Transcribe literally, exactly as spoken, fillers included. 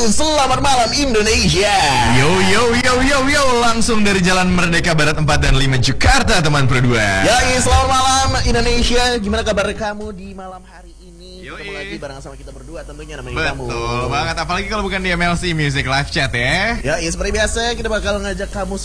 selamat malam Indonesia. Yo yo yo yo yo, langsung dari Jalan Merdeka Barat empat dan lima Jakarta, teman Pro dua. Ya, selamat malam Indonesia. Gimana kabar kamu di malam hari ini? Yoi. Ketemu lagi bareng sama kita berdua tentunya namanya kamu. Betul banget, apalagi kalau bukan di M L C Music Live Chat ya. Ya, ya seperti biasa kita bakal ngajak kamu